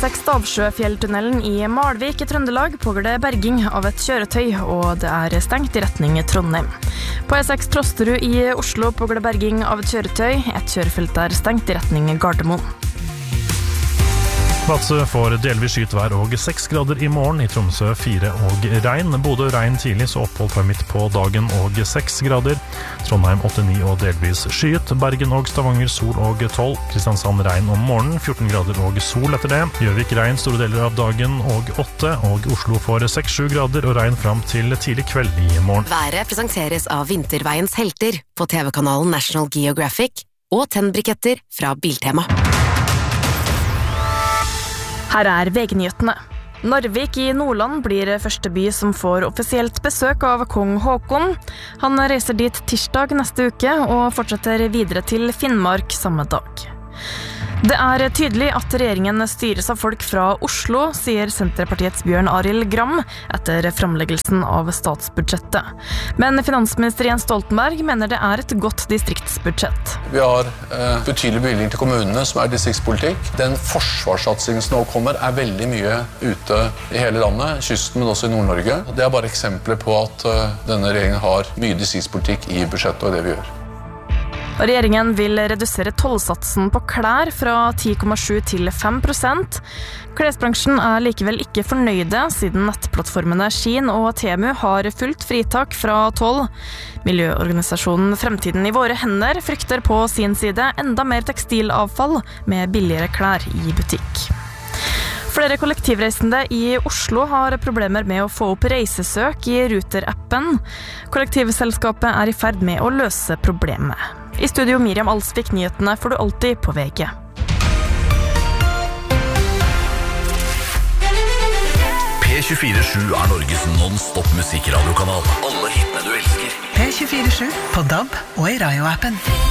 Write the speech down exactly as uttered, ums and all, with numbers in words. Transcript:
E seks Stavsjøfjelltunnelen i Malvik i Trøndelag pågår det berging av et kjøretøy, og det er stengt i retning Trondheim. På E seks Trosterud i Oslo pågår det berging av et kjøretøy. Et kjørefelt er stengt i retning Gardermoen. Vadsø får delvis skyet vær og seks grader i morgen, i Tromsø fire og regn. Bodø regn tidlig, så opphold fra midt på dagen og seks grader. Trondheim åtte ni og delvis skyet. Bergen og Stavanger sol og tolv. Kristiansand regn om morgenen, fjorten grader og sol etter det. Gjøvik regn store deler av dagen og åtte, og Oslo får seks sju grader og regn fram til tidlig kveld i morgen. Været presenteres av Vinterveiens helter på T V-kanalen National Geographic og tennbriketter fra Biltema. Her er V G-nyhetene. Narvik i Nordland blir første by som får offisielt besøk av kong Håkon. Han reiser dit tirsdag neste uke og fortsetter videre til Finnmark samme dag. Det er tydelig at regjeringen styres av folk fra Oslo, sier Senterpartiets Bjørn Arild Gram etter framleggelsen av statsbudsjettet. Men finansminister Jens Stoltenberg mener det er et godt distriktsbudsjett. Vi har eh, betydelig bevilgning til kommunene, som er distriktspolitikk. Den forsvarssatsingen som nå kommer, er veldig mye ute i hele landet, kysten, men også i Nord-Norge. Det er bare eksempler på at eh, denne regjeringen har mye distriktspolitikk i budsjettet og det vi gjør. Regjeringen vil redusere tollsatsen på klær fra ti komma sju til fem prosent. Klesbransjen er likevel ikke fornøyde, siden nettplattformene Shein og Temu har fullt fritak fra toll. Miljøorganisasjonen Fremtiden i våre hender frykter på sin side enda mer tekstilavfall med billigere klær i butikk. Flere kollektivreisende i Oslo har problemer med å få opp reisesøk i Ruter-appen. Kollektivselskapet er i ferd med å løse problemet. I studio Miriam Alsvik, nyhetene får du alltid på V G. P tjuefire sju er Norges non-stop musikkradiokanal. Alle hitene du elsker. P tjuefire sju på D A B og i Radio-appen.